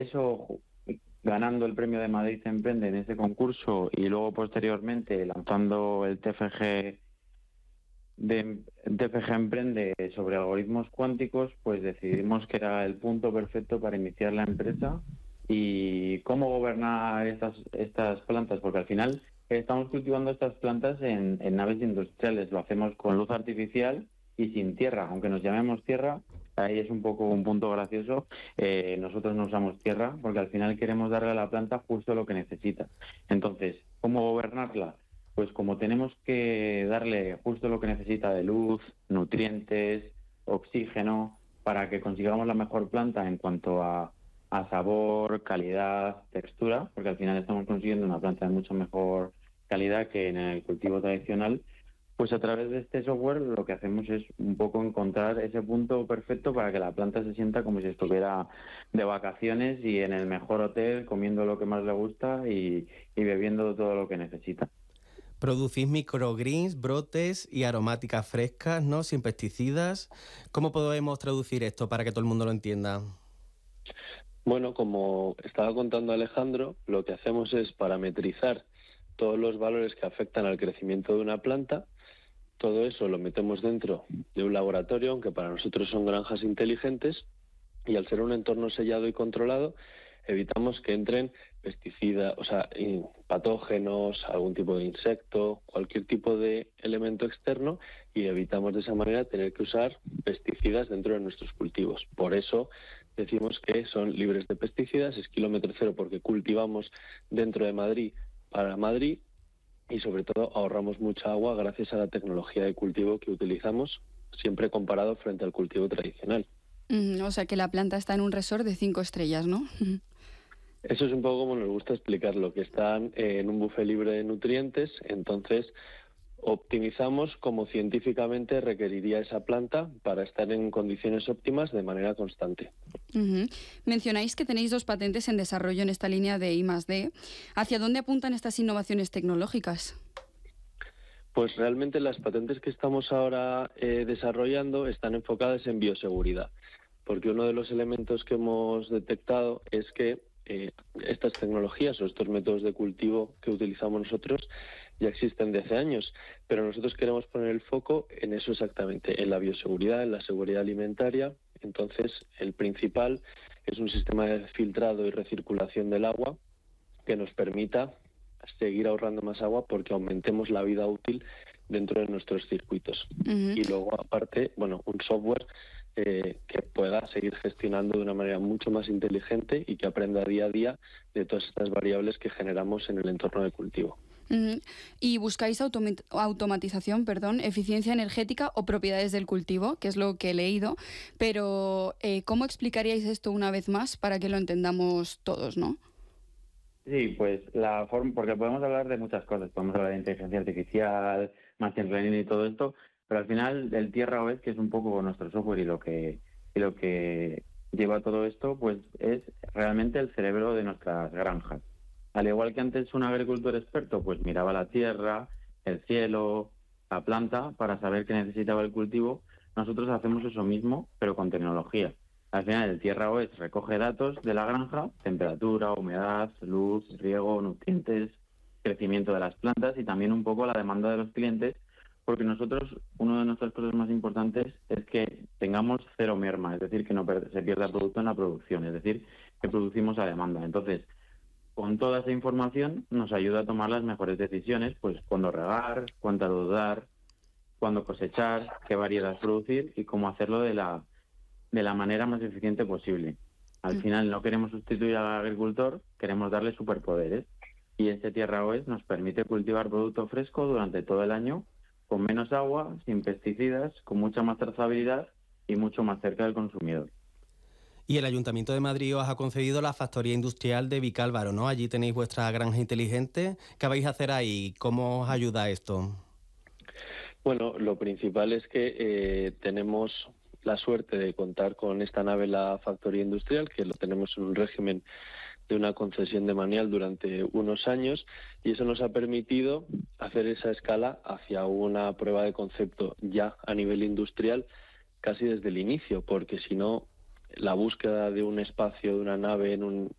eso, ganando el premio de Madrid Emprende en ese concurso y luego posteriormente lanzando el TFG Emprende sobre algoritmos cuánticos, pues decidimos que era el punto perfecto para iniciar la empresa. Y cómo gobernar estas plantas, porque al final estamos cultivando estas plantas en naves industriales, lo hacemos con luz artificial y sin tierra, aunque nos llamemos tierra. Ahí es un poco un punto gracioso. Nosotros no usamos tierra porque al final queremos darle a la planta justo lo que necesita. Entonces, ¿cómo gobernarla? Pues como tenemos que darle justo lo que necesita de luz, nutrientes, oxígeno, para que consigamos la mejor planta en cuanto a sabor, calidad, textura, porque al final estamos consiguiendo una planta de mucho mejor calidad que en el cultivo tradicional. Pues a través de este software lo que hacemos es un poco encontrar ese punto perfecto para que la planta se sienta como si estuviera de vacaciones y en el mejor hotel, comiendo lo que más le gusta y bebiendo todo lo que necesita. Producís microgreens, brotes y aromáticas frescas, ¿no? Sin pesticidas. ¿Cómo podemos traducir esto para que todo el mundo lo entienda? Bueno, como estaba contando Alejandro, lo que hacemos es parametrizar todos los valores que afectan al crecimiento de una planta. Todo eso lo metemos dentro de un laboratorio, aunque para nosotros son granjas inteligentes, y al ser un entorno sellado y controlado, evitamos que entren pesticidas, patógenos, algún tipo de insecto, cualquier tipo de elemento externo, y evitamos de esa manera tener que usar pesticidas dentro de nuestros cultivos. Por eso decimos que son libres de pesticidas, es kilómetro cero porque cultivamos dentro de Madrid para Madrid y sobre todo ahorramos mucha agua gracias a la tecnología de cultivo que utilizamos, siempre comparado frente al cultivo tradicional. O sea que la planta está en un resort de 5 estrellas, ¿no? Eso es un poco como nos gusta explicarlo, que están en un buffet libre de nutrientes, entonces optimizamos como científicamente requeriría esa planta para estar en condiciones óptimas de manera constante. Mencionáis que tenéis 2 patentes en desarrollo en esta línea de I+D. ¿Hacia dónde apuntan estas innovaciones tecnológicas? Pues realmente las patentes que estamos ahora desarrollando están enfocadas en bioseguridad, porque uno de los elementos que hemos detectado es que estas tecnologías o estos métodos de cultivo que utilizamos nosotros ya existen desde hace años, pero nosotros queremos poner el foco en eso exactamente, en la bioseguridad, en la seguridad alimentaria. Entonces, el principal es un sistema de filtrado y recirculación del agua que nos permita seguir ahorrando más agua porque aumentemos la vida útil dentro de nuestros circuitos. Y luego, aparte, un software que pueda seguir gestionando de una manera mucho más inteligente y que aprenda día a día de todas estas variables que generamos en el entorno de cultivo. Y buscáis automatización, eficiencia energética o propiedades del cultivo, que es lo que he leído, pero ¿cómo explicaríais esto una vez más para que lo entendamos todos, no? Sí, pues la forma, porque podemos hablar de muchas cosas, podemos hablar de inteligencia artificial, machine learning y todo esto, pero al final el Tierra OS, que es un poco nuestro software y lo que lleva todo esto, pues es realmente el cerebro de nuestras granjas. Al igual que antes un agricultor experto, pues miraba la tierra, el cielo, la planta para saber qué necesitaba el cultivo, nosotros hacemos eso mismo, pero con tecnología. Al final, el Tierra OS recoge datos de la granja, temperatura, humedad, luz, riego, nutrientes, crecimiento de las plantas y también un poco la demanda de los clientes, porque nosotros, una de nuestras cosas más importantes es que tengamos cero merma, es decir, que no se pierda producto en la producción, es decir, que producimos a demanda. Entonces, con toda esa información nos ayuda a tomar las mejores decisiones, pues cuándo regar, cuánta luz dar, cuándo cosechar, qué variedad producir y cómo hacerlo de la manera más eficiente posible. Al final no queremos sustituir al agricultor, queremos darle superpoderes. Y este Tierra OS nos permite cultivar producto fresco durante todo el año, con menos agua, sin pesticidas, con mucha más trazabilidad y mucho más cerca del consumidor. Y el Ayuntamiento de Madrid os ha concedido la factoría industrial de Vicálvaro, ¿no? Allí tenéis vuestra granja inteligente. ¿Qué vais a hacer ahí? ¿Cómo os ayuda esto? Bueno, lo principal es que tenemos la suerte de contar con esta nave, la factoría industrial, que lo tenemos en un régimen de una concesión de manial durante unos años, y eso nos ha permitido hacer esa escala hacia una prueba de concepto ya a nivel industrial casi desde el inicio, porque si no, la búsqueda de un espacio, de una nave en un